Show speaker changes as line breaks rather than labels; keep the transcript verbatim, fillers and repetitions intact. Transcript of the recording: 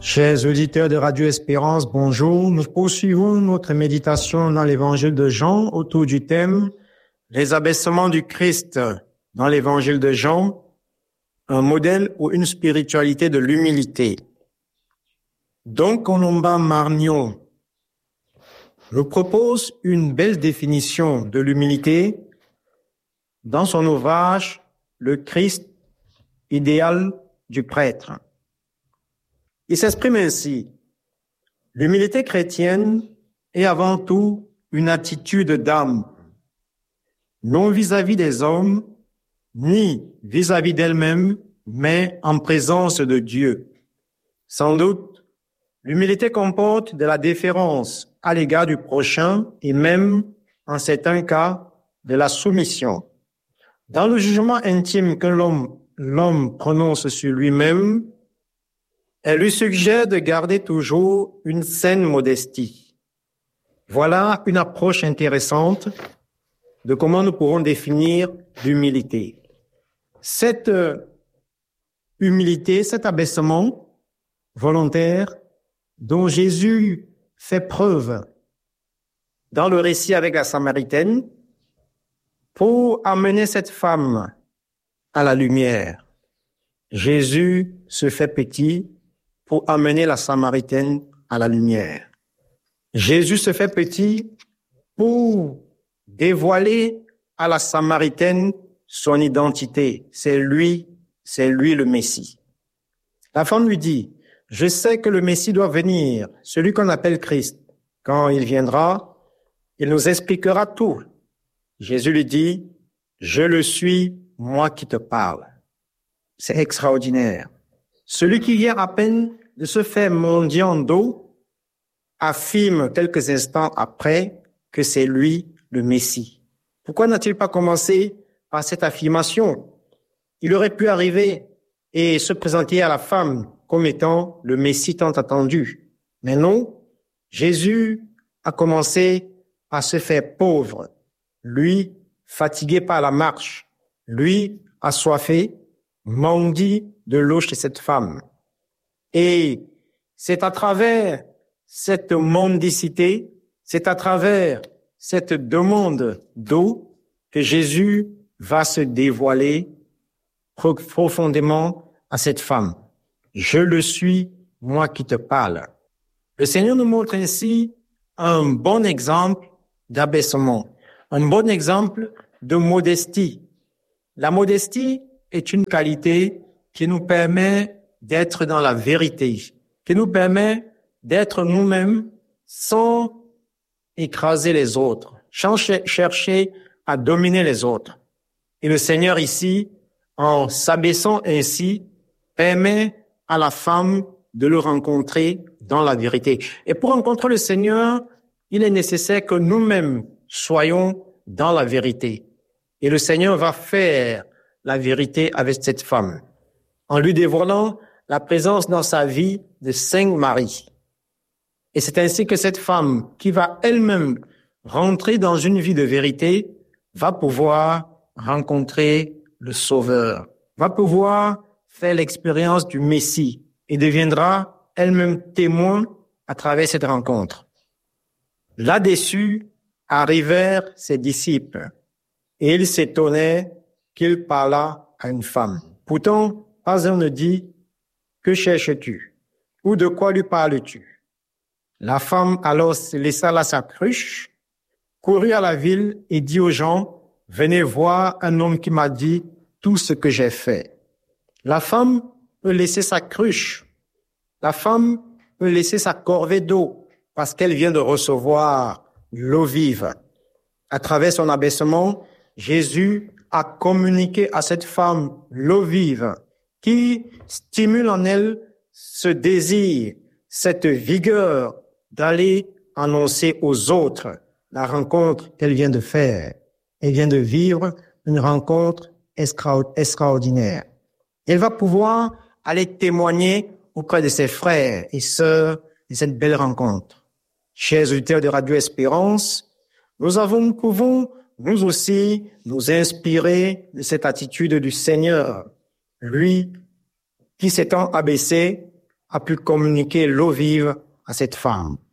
Chers auditeurs de Radio Espérance, bonjour. Nous poursuivons notre méditation dans l'évangile de Jean autour du thème « Les abaissements du Christ » dans l'évangile de Jean, un modèle ou une spiritualité de l'humilité. Donc, Colomba Marnion nous propose une belle définition de l'humilité dans son ouvrage « Le Christ idéal du prêtre ». Il s'exprime ainsi: l'humilité chrétienne est avant tout une attitude d'âme, non vis-à-vis des hommes, ni vis-à-vis d'elle-même, mais en présence de Dieu. Sans doute, l'humilité comporte de la déférence à l'égard du prochain et même, en certains cas, de la soumission. Dans le jugement intime que l'homme, l'homme prononce sur lui-même, elle lui suggère de garder toujours une saine modestie. Voilà une approche intéressante de comment nous pourrons définir l'humilité. Cette humilité, cet abaissement volontaire dont Jésus fait preuve dans le récit avec la Samaritaine pour amener cette femme à la lumière. Jésus se fait petit pour amener la Samaritaine à la lumière. Jésus se fait petit pour dévoiler à la Samaritaine son identité. C'est lui, c'est lui le Messie. La femme lui dit: « Je sais que le Messie doit venir, celui qu'on appelle Christ. Quand il viendra, il nous expliquera tout. » Jésus lui dit: « Je le suis, moi qui te parle. » C'est extraordinaire. Celui qui vient à peine de se faire mendiant d'eau affirme quelques instants après que c'est lui le Messie. Pourquoi n'a-t-il pas commencé par cette affirmation? Il aurait pu arriver et se présenter à la femme comme étant le Messie tant attendu. Mais non, Jésus a commencé à se faire pauvre. Lui, fatigué par la marche, lui, assoiffé, mendie de l'eau chez cette femme. Et c'est à travers cette mendicité, c'est à travers cette demande d'eau que Jésus va se dévoiler profondément à cette femme. Je le suis, moi qui te parle. Le Seigneur nous montre ainsi un bon exemple d'abaissement, un bon exemple de modestie. La modestie est une qualité qui nous permet d'être dans la vérité, qui nous permet d'être nous-mêmes sans écraser les autres, sans chercher à dominer les autres. Et le Seigneur ici, en s'abaissant ainsi, permet à la femme de le rencontrer dans la vérité. Et pour rencontrer le Seigneur, il est nécessaire que nous-mêmes soyons dans la vérité. Et le Seigneur va faire la vérité avec cette femme, en lui dévoilant la présence dans sa vie de cinq maris. Et c'est ainsi que cette femme, qui va elle-même rentrer dans une vie de vérité, va pouvoir rencontrer le Sauveur, va pouvoir faire l'expérience du Messie et deviendra elle-même témoin à travers cette rencontre. Là-dessus arrivèrent ses disciples et ils s'étonnaient qu'il parlât à une femme. Pourtant, pas un ne dit: « Que cherches-tu? Ou de quoi lui parles-tu » La femme alors laissa là sa cruche, courut à la ville et dit aux gens: « Venez voir un homme qui m'a dit tout ce que j'ai fait. » La femme peut laisser sa cruche. La femme peut laisser sa corvée d'eau parce qu'elle vient de recevoir l'eau vive. À travers son abaissement, Jésus a communiqué à cette femme l'eau vive qui stimule en elle ce désir, cette vigueur d'aller annoncer aux autres la rencontre qu'elle vient de faire. Elle vient de vivre une rencontre extra- extraordinaire. Elle va pouvoir aller témoigner auprès de ses frères et sœurs de cette belle rencontre. Chers auditeurs de Radio Espérance, nous avons, nous pouvons nous aussi nous inspirer de cette attitude du Seigneur. Lui qui s'étant abaissé a pu communiquer l'eau vive à cette femme.